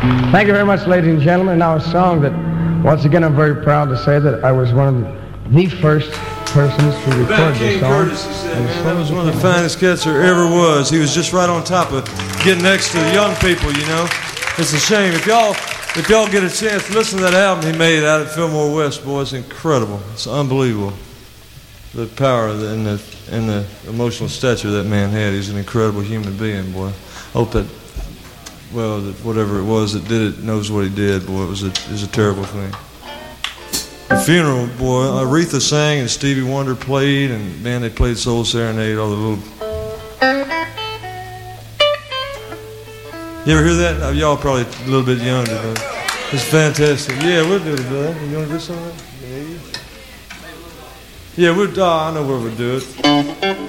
Thank you very much, ladies and gentlemen. Now a song that, once again, I'm very proud to say that I was one of the first persons to record this song. Curtis, he said, man, that was one of the finest cats there ever was. He was just right on top of getting next to the young people, you know. It's a shame. If y'all get a chance to listen to that album he made out at Fillmore West, boy, it's incredible. It's unbelievable. The power and the emotional stature that man had. He's an incredible human being, boy. I hope that, well, that whatever it was that did it knows what he did, boy. It was a terrible thing. The funeral, boy, Aretha sang and Stevie Wonder played, and man, they played Soul Serenade, all the little... You ever hear that? Oh, y'all probably a little bit younger, but it's fantastic. Yeah, we'll do it, bud. You want to do something? Yeah, I know where we'll do it.